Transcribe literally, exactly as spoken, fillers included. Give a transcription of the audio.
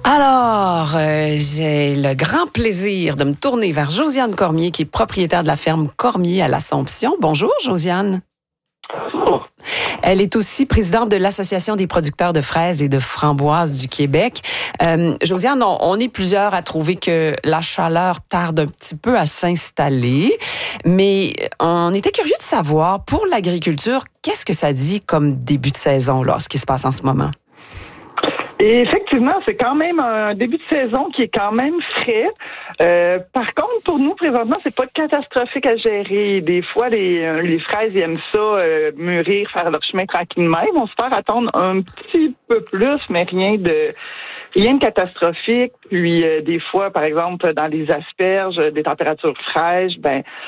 Alors, euh, j'ai le grand plaisir de me tourner vers Josiane Cormier, qui est propriétaire de la ferme Cormier à l'Assomption. Bonjour, Josiane. Bonjour. Elle est aussi présidente de l'Association des producteurs de fraises et de framboises du Québec. Euh, Josiane, on, on est plusieurs à trouver que la chaleur tarde un petit peu à s'installer, mais on était curieux de savoir, pour l'agriculture, qu'est-ce que ça dit comme début de saison, là, ce qui se passe en ce moment? Et effectivement, c'est quand même un début de saison qui est quand même frais. Euh, par contre, pour nous, présentement, c'est pas catastrophique à gérer. Des fois, les, les fraises, ils aiment ça, euh, mûrir, faire leur chemin tranquillement. Ils vont se faire attendre un petit peu plus, mais rien de rien de catastrophique. Puis, euh, des fois, par exemple, dans les asperges, des températures fraîches, ben